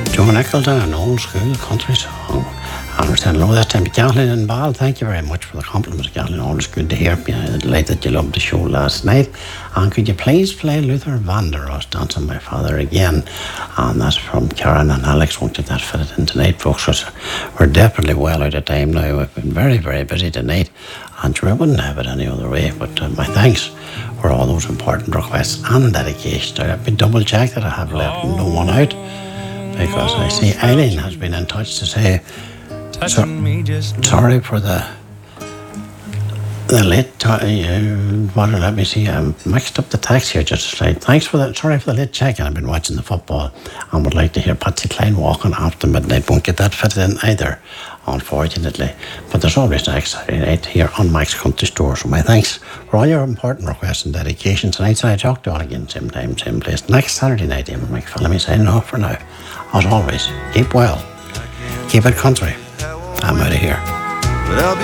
Joe Nicholson, an old school country song. I understand hello that time. Kathleen and Ball, thank you very much for the compliments, Kathleen. Always good to hear. Delighted you loved the show last night. And could you please play Luther Vandross, Dancing My Father Again? And that's from Karen and Alex. Won't get that fitted in tonight, folks? We're definitely well out of time now. We've been very, very busy tonight. And sure, I wouldn't have it any other way. But my thanks for all those important requests and dedications. I've been double checked that I have left no one out. Because I see Eileen has been in touch to say sorry for the late let me see, I mixed up the text here just slightly. Sorry for the late check-in. I've been watching the football and would like to hear Patsy Cline walking after midnight. Won't get that fitted in either, unfortunately. But there's always next Saturday night here on Mike's Country Store. So my thanks for all your important requests and dedications tonight. So I talk to you all again, same time, same place. Next Saturday night, I'm Mike Fellamy signing off for now. As always, keep well, keep it country. I'm out of here.